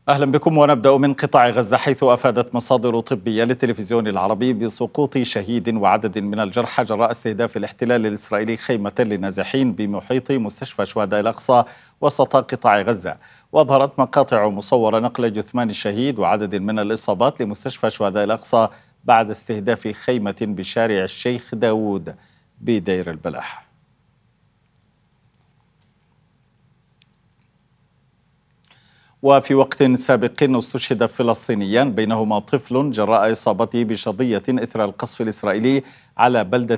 أهلا بكم، ونبدأ من قطاع غزة، حيث أفادت مصادر طبية للتلفزيون العربي بسقوط شهيد وعدد من الجرحى جراء استهداف الاحتلال الإسرائيلي خيمة للنازحين بمحيط مستشفى شهداء الأقصى وسط قطاع غزة. وأظهرت مقاطع مصورة نقل جثمان الشهيد وعدد من الإصابات لمستشفى شهداء الأقصى بعد استهداف خيمة بشارع الشيخ داوود بدير البلح. وفي وقت سابق استشهد فلسطينيان بينهما طفل جراء إصابته بشظية إثر القصف الإسرائيلي على بلدة